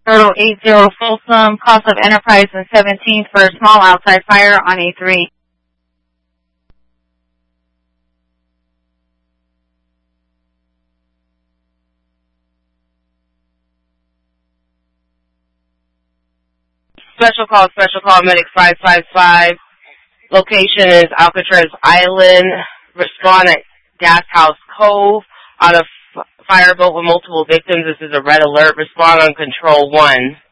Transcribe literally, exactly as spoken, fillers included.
Turtle eight zero Folsom, cost of Enterprise and seventeenth for a small outside fire on A three. Special call, special call, medic five five five. Location is Alcatraz Island. Respond at Gas House Cove. On a f- fireboat with multiple victims. This is a red alert. Respond on control one.